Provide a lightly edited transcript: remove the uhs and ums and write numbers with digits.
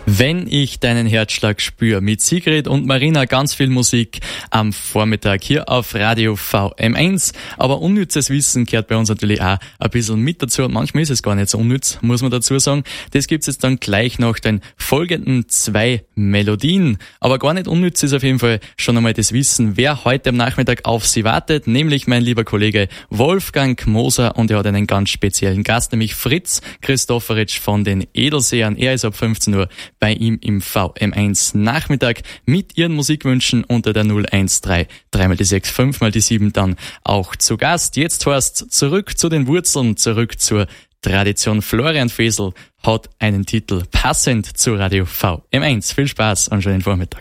Wenn ich deinen Herzschlag spüre, mit Sigrid und Marina, ganz viel Musik am Vormittag hier auf Radio VM1. Aber unnützes Wissen gehört bei uns natürlich auch ein bisschen mit dazu. Und manchmal ist es gar nicht so unnütz, muss man dazu sagen. Das gibt's jetzt dann gleich nach den folgenden 2 Melodien. Aber gar nicht unnütz ist auf jeden Fall schon einmal das Wissen, wer heute am Nachmittag auf Sie wartet, nämlich mein lieber Kollege Wolfgang Moser, und er hat einen ganz speziellen Gast, nämlich Fritz Christopheritsch von den Edelsehern. Er ist ab 15 Uhr bei ihm im VM1 Nachmittag mit ihren Musikwünschen unter der 013 3 die 6 5 die 7 dann auch zu Gast. Jetzt heißt zurück zu den Wurzeln, zurück zur Tradition. Florian Fesel hat einen Titel passend zu Radio VM1. Viel Spaß und schönen Vormittag.